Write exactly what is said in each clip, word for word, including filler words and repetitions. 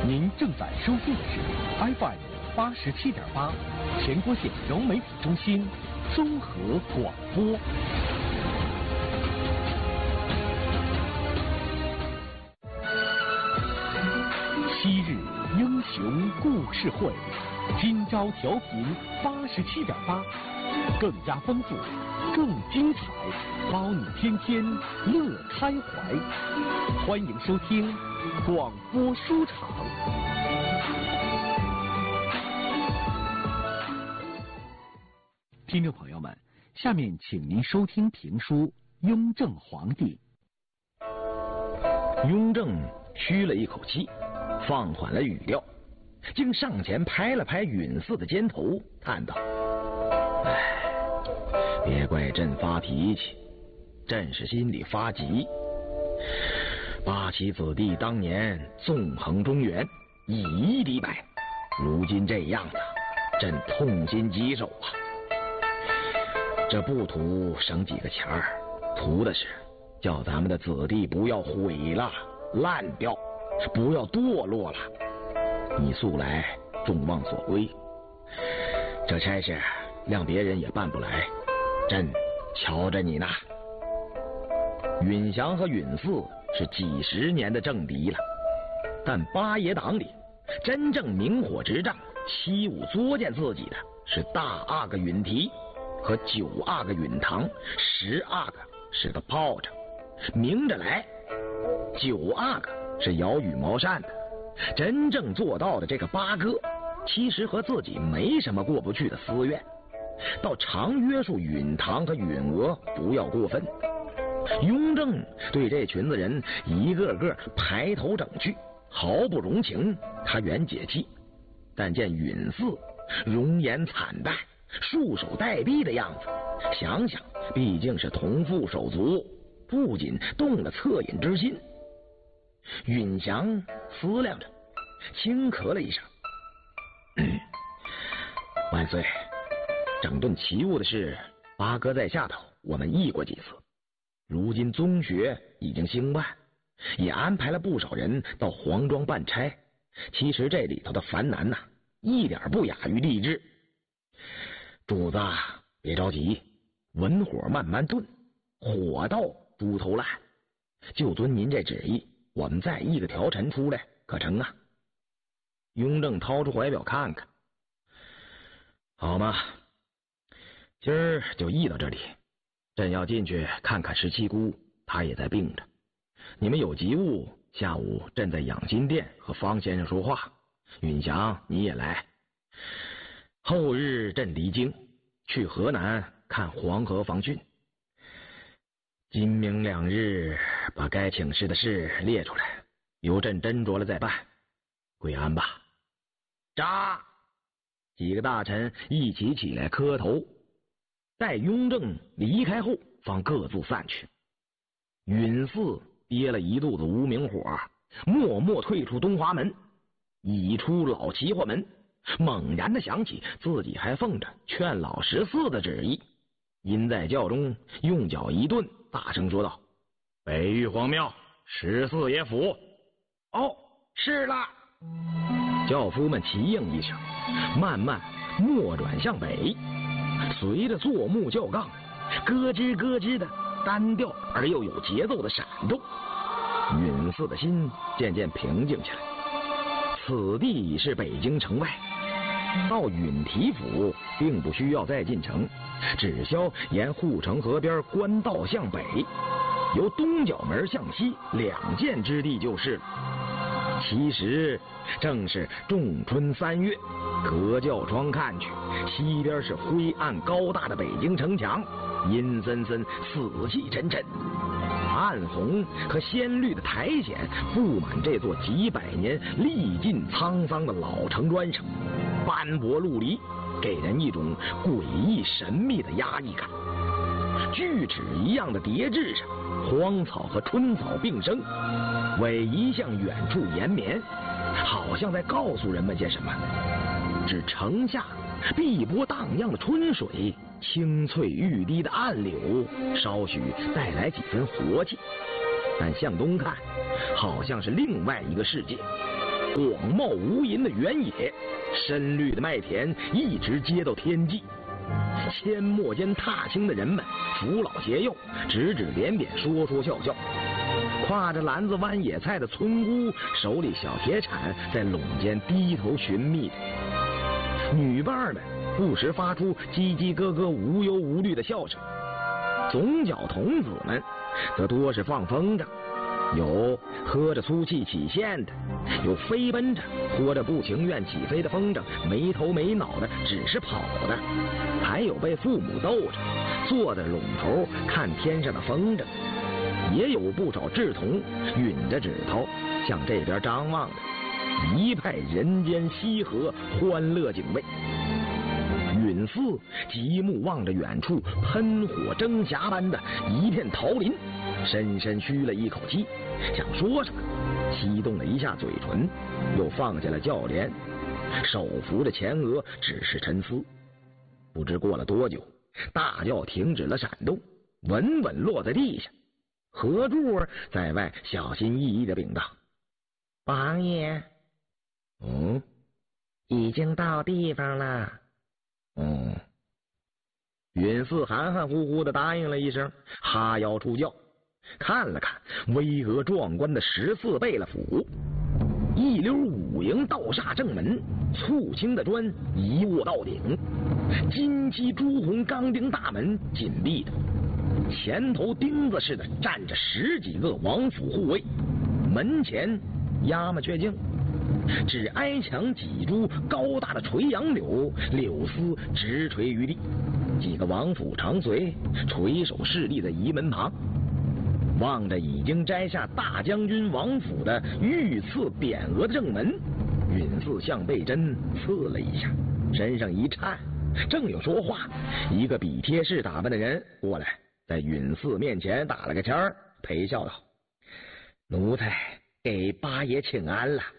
您正在收听的是 F M 八十七点八，全国县融媒体中心综合广播。昔日英雄故事会，今朝调频八十七点八，更加丰富，更精彩，包你天天乐开怀。欢迎收听广播书场。听众朋友们，下面请您收听评书《雍正皇帝》。 雍正吁了一口气，放缓了语调，竟上前拍了拍允嗣的肩头，叹道：“哎，别怪朕发脾气，朕是心里发急。八旗子弟当年纵横中原，以一敌百，如今这样子，朕痛心疾首啊！这不图省几个钱儿，图的是叫咱们的子弟不要毁了、烂掉，不要堕落了。你素来众望所归，这差事让别人也办不来，朕瞧着你呢。”允祥和允嗣是几十年的政敌了，但八爷党里真正明火执仗、欺侮作践自己的是大阿哥允提和九阿哥允堂，十阿哥是个炮仗。明着来，九阿哥是摇羽毛扇的，真正做到的这个八哥，其实和自己没什么过不去的私怨，倒常约束允堂和允娥不要过分。雍正对这群子人一个个排头整去，毫不容情，他原解气，但见允嗣容颜惨淡、束手待毙的样子，想想毕竟是同父手足，不仅动了恻隐之心。允祥思量着，轻咳了一声：“万岁，整顿旗务的事，八哥在下头我们议过几次，如今宗学已经兴办，也安排了不少人到黄庄办差。其实这里头的烦难呐、啊，一点不亚于吏治。主子别着急，文火慢慢炖，火到猪头烂。就遵您这旨意，我们再议个条陈出来，可成啊？”雍正掏出怀表看看，好嘛，今儿就议到这里。朕要进去看看十七姑，她也在病着。你们有急务，下午朕在养心殿和方先生说话。允祥你也来。后日朕离京，去河南看黄河防汛。今明两日把该请示的事列出来，由朕斟酌了再办。跪安吧。扎！几个大臣一起起来磕头。待雍正离开后，方各自散去。允嗣憋了一肚子无名火，默默退出东华门，已出老齐化门，猛然的想起自己还奉着劝老十四的旨意，因在轿中用脚一顿，大声说道：“北玉皇庙，十四爷府。”“哦，是了。”轿夫们齐应一声，慢慢默转向北。随着坐木轿杠咯吱咯吱的单调而又有节奏的闪动，允嗣的心渐渐平静起来。此地已是北京城外，到允提府并不需要再进城，只需沿护城河边官道向北，由东角门向西两箭之地就是了。其实正是仲春三月，隔轿窗看去，西边是灰暗高大的北京城墙，阴森森，死气沉沉。暗红和鲜绿的苔藓布满这座几百年历尽沧桑的老城砖上，斑驳陆离，给人一种诡异神秘的压抑感。锯齿一样的叠峙上，荒草和春草并生，逶迤向远处延绵，好像在告诉人们些什么。只城下碧波荡漾的春水，清翠欲滴的暗柳，稍许带来几分活气。但向东看，好像是另外一个世界， 广袤无垠的原野，深绿的麦田一直接到天际。阡陌间踏青的人们扶老携幼，指指点点，说说笑笑。挎着篮子剜野菜的村姑，手里小铁铲在垄间低头寻觅着。女伴们不时发出叽叽咯咯、无忧无虑的笑声。总角童子们则多是放风筝，有喝着粗气起线的，有飞奔着拖着不情愿起飞的风筝，没头没脑的只是跑的，还有被父母逗着坐在垄头看天上的风筝。也有不少稚童吮着指头向这边张望着，一派人间溪河，欢乐景味。允四极目望着远处喷火蒸霞般的一片桃林，深深吁了一口气，想说什么，翕动了一下嘴唇，又放下了教帘，手扶着前额，只是沉思。不知过了多久，大轿停止了闪动，稳稳落在地下。何柱在外小心翼翼地禀道：“王爷， 嗯， 已经到地方了。” 嗯， 允四含含糊糊地答应了一声，哈腰出轿，看了看巍峨壮观的十四贝勒府，一溜五营倒煞正门，簇青的砖一卧到顶，金漆朱红钢钉大门紧闭着，前头钉子似的站着十几个王府护卫，门前鸦麻雀静，只挨墙几株高大的垂杨柳，柳丝直垂于地。几个王府长随垂手侍立在仪门旁，望着已经摘下大将军王府的御赐匾额的正门，允四向背针刺了一下，身上一颤，正有说话，一个比贴士打扮的人过来，在允四面前打了个签儿，陪笑道：“奴才给八爷请安了。”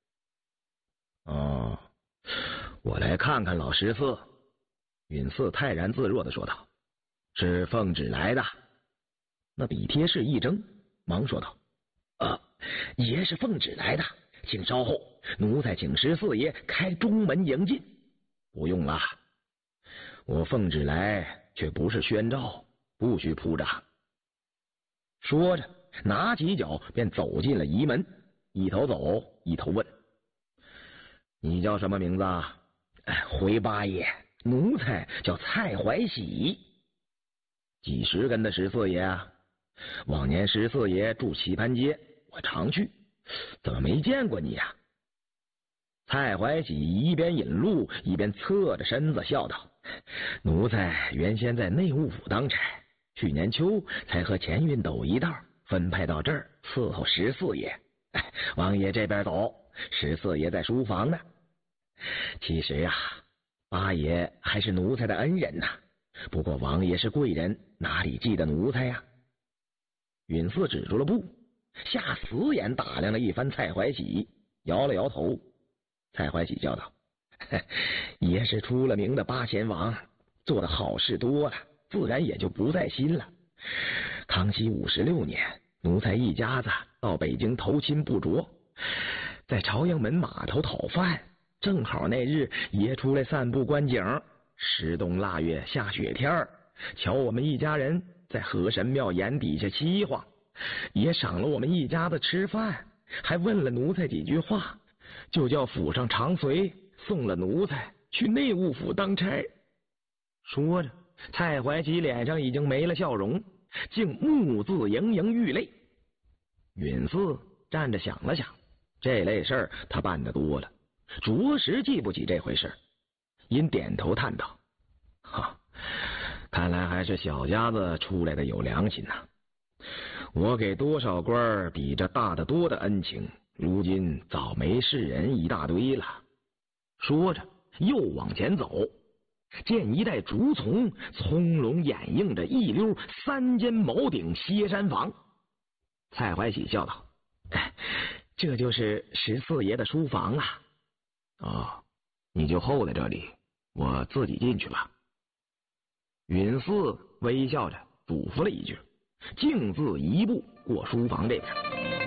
哦，我来看看老十四。 允四泰然自若地说道：“是奉旨来的。”那比贴士一怔，忙说道：“啊，爷是奉旨来的，请稍后，奴才请十四爷开中门迎进。”“不用了，我奉旨来却不是宣召，不许铺张。”说着拿起脚便走进了仪门，一头走一头问：“你叫什么名字？”“回八爷，奴才叫蔡怀喜。”“几时跟的十四爷啊？”“往年十四爷住棋盘街，我常去，怎么没见过你呀？”蔡怀喜一边引路一边侧着身子笑道：“奴才原先在内务府当差，去年秋才和钱运斗一道分派到这儿伺候十四爷。哎，王爷这边走，十四爷在书房呢。其实啊，八爷还是奴才的恩人呐，不过王爷是贵人，哪里记得奴才呀？”允四止住了步，下死眼打量了一番蔡怀喜，摇了摇头。蔡怀喜笑道：“爷是出了名的八贤王，做的好事多了，自然也就不在心了。康熙五十六年，奴才一家子到北京投亲不着，在朝阳门码头讨饭，正好那日爷出来散步观景，十冬腊月下雪天，瞧我们一家人在河神庙檐底下沏晃，爷赏了我们一家子吃饭，还问了奴才几句话，就叫府上常随送了奴才去内务府当差。”说着蔡怀喜脸上已经没了笑容，竟目字盈盈欲泪。允四站着想了想，这类事儿他办得多了，着实记不起这回事，因点头叹道：“哈，看来还是小家子出来的有良心呐！我给多少官比这大得多的恩情，如今早没是人一大堆了。”说着又往前走，见一带竹丛葱茏掩映着一溜三间茅顶歇山房。蔡怀喜笑道：“哎，这就是十四爷的书房啊。”“哦，你就候在这里，我自己进去吧。”允四微笑着嘱咐了一句，径自一步过书房这边。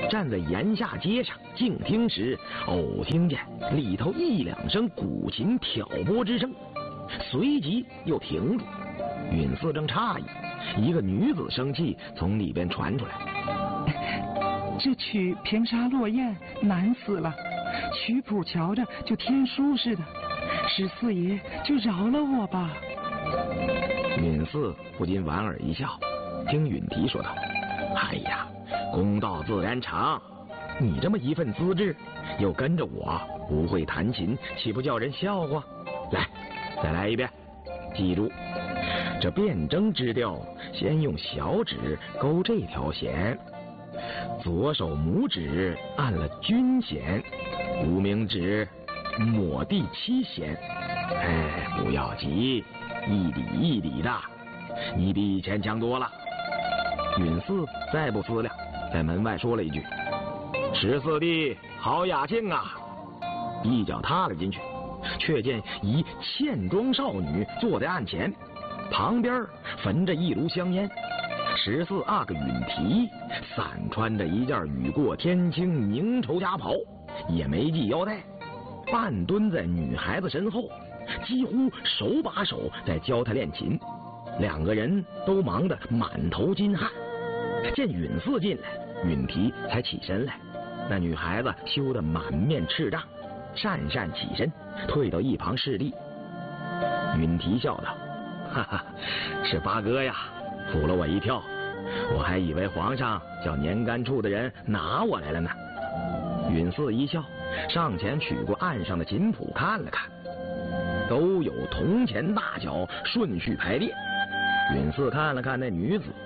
站在檐下街上静听时，偶听见里头一两声古琴挑拨之声，随即又停住。允四正诧异，一个女子声气从里边传出来：“ 这曲平沙落雁难死了，曲谱瞧着就天书似的，十四爷就饶了我吧。” 允四不禁莞尔一笑，听允提说道：“哎呀，公道自然长，你这么一份资质，又跟着我不会弹琴，岂不叫人笑话？来，再来一遍，记住。这辩证之调，先用小指勾这条弦，左手拇指按了均弦，无名指抹第七弦。哎，不要急，一理一理的，你比以前强多了。”允四再不思量，在门外说了一句：“十四弟，好雅兴啊！”一脚踏了进去，却见一茜妆少女坐在案前，旁边焚着一炉香烟。十四阿哥允提散穿着一件雨过天晴明绸夹袍，也没系腰带，半蹲在女孩子身后，几乎手把手在教她练琴。两个人都忙得满头金汗。见允四进来，允提才起身来。那女孩子羞得满面赤胀，讪讪起身，退到一旁侍立。允提笑道：“哈哈，是八哥呀，唬了我一跳，我还以为皇上叫年干处的人拿我来了呢。”允四一笑，上前取过案上的琴谱看了看，都有铜钱大小，顺序排列。允四看了看那女子，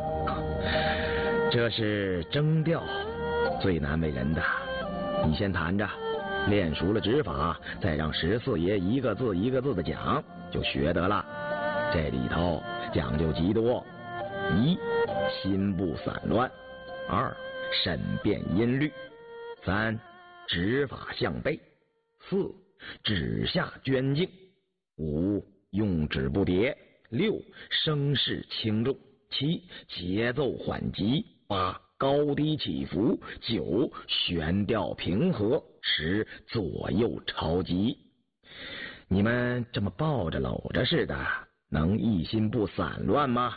这是征调，最难为人的。你先弹着，练熟了指法，再让十四爷一个字一个字的讲，就学得了。这里头讲究极多：一，心不散乱；二，审辨音律；三，指法向背；四，指下娟静；五，用指不迭；六，声势轻重；七，节奏缓急；八，高低起伏；九，悬调平和；十，左右超急。你们这么抱着搂着似的，能一心不散乱吗？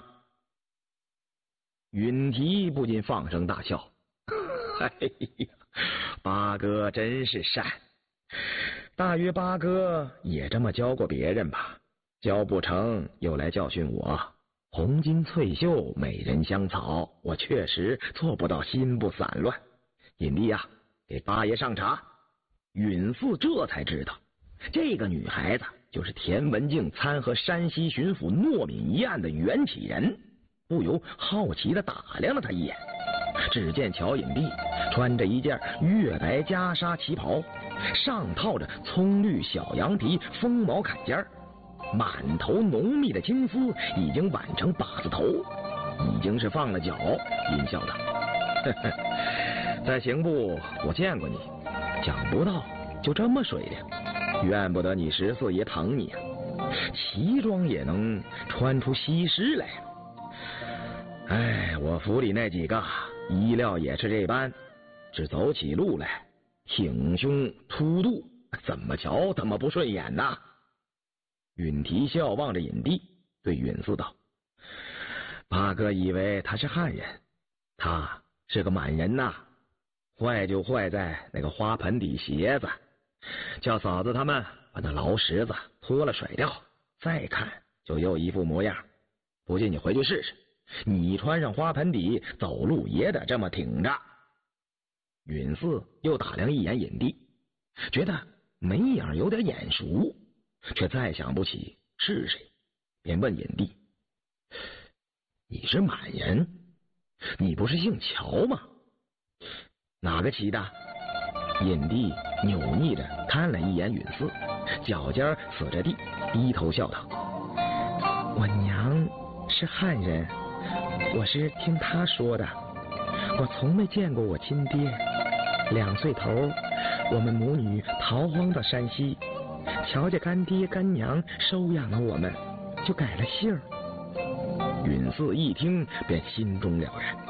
允提不禁放声大笑：“哎呀，八哥真是善！大约八哥也这么教过别人吧？教不成又来教训我。红巾翠袖，美人香草，我确实做不到心不散乱。尹弟呀，给八爷上茶。”允四这才知道，这个女孩子就是田文镜参和山西巡抚诺敏一案的缘起人，不由好奇地打量了他一眼。只见乔尹弟穿着一件月白袈裟旗袍，上套着葱绿小羊皮风毛坎肩，满头浓密的金丝已经挽成把子头，已经是放了脚。阴笑道：“呵呵，在刑部我见过你，想不到就这么水灵，怨不得你十四爷疼你啊，旗装也能穿出西施来。哎，我府里那几个衣料也是这般，只走起路来挺胸凸肚，怎么瞧怎么不顺眼呐。”允提笑望着尹帝，对允四道：“八哥以为他是汉人，他是个满人呐。坏就坏在那个花盆底鞋子，叫嫂子他们把那劳什子脱了甩掉，再看就又一副模样。不信你回去试试，你穿上花盆底走路也得这么挺着。”允四又打量一眼尹帝，觉得眉影有点眼熟，却再想不起是谁，便问尹帝：“你是满人？你不是姓乔吗？哪个旗的？”尹帝扭睨着看了一眼允四，脚尖死着地，低头笑道：“我娘是汉人，我是听他说的，我从没见过我亲爹。两岁头，我们母女逃荒到山西，乔家干爹干娘收养了我们，就改了姓儿。”允四一听便心中了然，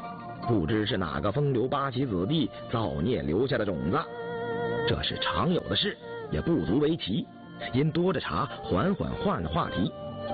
不知是哪个风流八旗子弟造孽留下的种子，这是常有的事，也不足为奇。因多着茶，缓缓换了话题。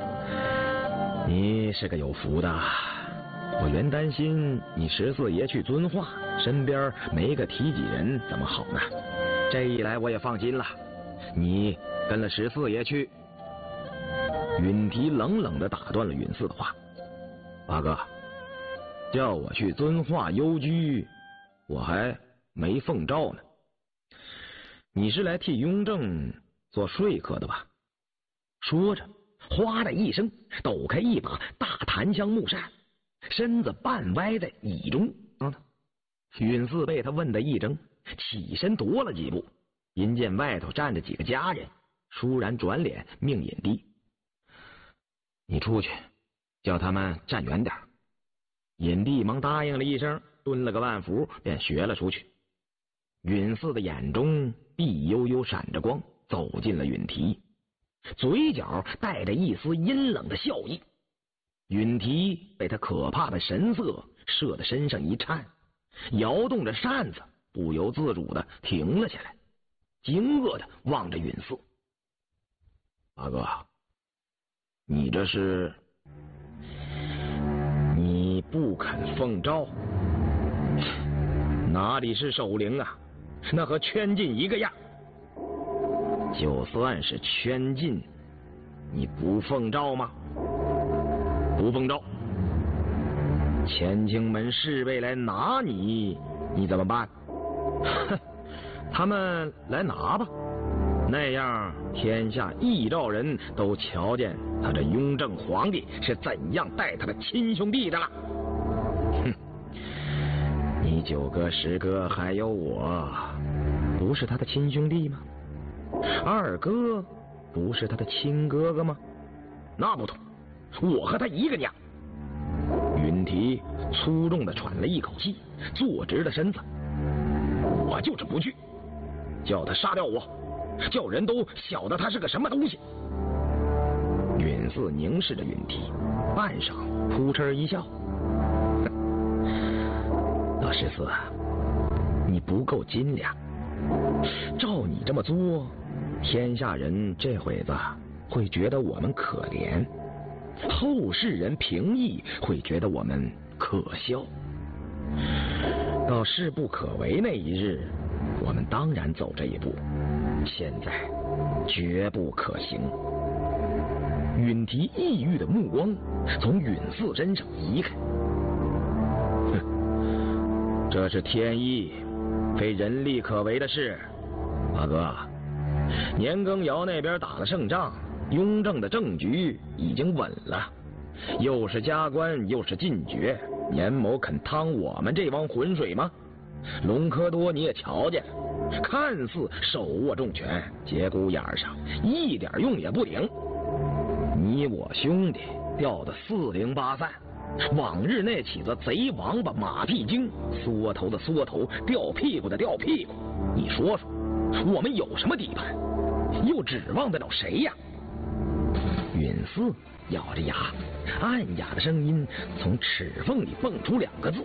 你是个有福的，我原担心你十四爷去遵化，身边没个提己人怎么好呢？这一来我也放心了，你跟了十四爷去。允提冷冷地打断了允四的话：八哥，叫我去遵化幽居，我还没奉诏呢。你是来替雍正做说客的吧？说着，哗的一声，抖开一把大檀香木扇，身子半歪在椅中。嗯，允四被他问得一怔，起身踱了几步，因见外头站着几个家人，倏然转脸命引帝：你出去，叫他们站远点。引帝忙答应了一声，蹲了个万福，便学了出去。允四的眼中碧悠悠闪着光，走进了允提，嘴角带着一丝阴冷的笑意。允提被他可怕的神色射得身上一颤，摇动着扇子，不由自主的停了下来，惊愕的望着允四：八哥，你这是？你不肯奉诏？哪里是守灵啊，那和圈禁一个样。就算是圈禁，你不奉诏吗？不奉诏，乾清门侍卫来拿你，你怎么办？哼，他们来拿吧，那样天下一兆人都瞧见他这雍正皇帝是怎样待他的亲兄弟的了。哼，你九哥十哥还有我，不是他的亲兄弟吗？二哥不是他的亲哥哥吗？那不同，我和他一个娘。允提粗重的喘了一口气，坐直了身子：我就是不去，叫他杀掉我，叫人都晓得他是个什么东西。允四凝视着允提，半晌扑哧一笑：老十四，你不够斤两，照你这么做，天下人这会子会觉得我们可怜，后世人评议会觉得我们可笑。到势不可为那一日，我们当然走这一步，现在绝不可行。允提抑郁的目光从允四身上移开：哼，这是天意，非人力可为的事。八哥，年羹尧那边打了胜仗，雍正的政局已经稳了，又是加官又是进爵，年某肯趟我们这帮浑水吗？隆科多你也瞧见，看似手握重权，节骨眼上一点用也不顶。你我兄弟掉得四零八散，往日那起子贼王八马屁精，缩头的缩头，掉屁股的掉屁股，你说说我们有什么底盘，又指望得了谁呀？允四咬着牙，暗哑的声音从齿缝里蹦出两个字：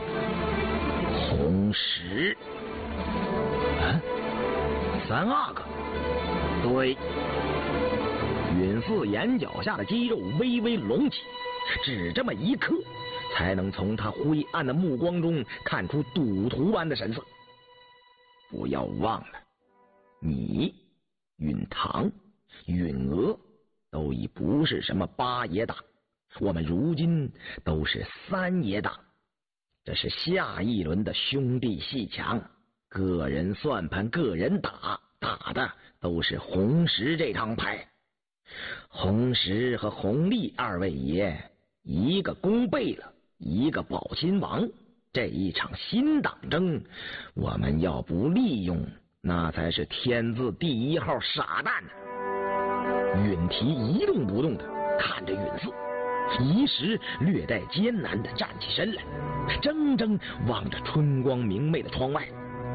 红石。啊，三阿哥，对。允四眼角下的肌肉微微隆起，只这么一刻，才能从他灰暗的目光中看出赌徒般的神色。不要忘了，你、允堂、允娥都已不是什么八爷党，我们如今都是三爷党。这是下一轮的兄弟戏强，个人算盘个人打，打的都是红石这张牌。红石和弘历二位爷，一个功倍了，一个保亲王，这一场新党争，我们要不利用，那才是天字第一号傻蛋呢。允提一动不动的看着允四，一时略带艰难的站起身来，怔怔望着春光明媚的窗外。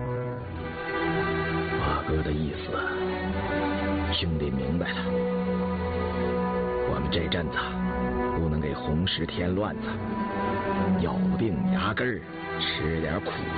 八哥的意思，兄弟明白了。我们这阵子不能给红石添乱子，咬定牙根儿吃点苦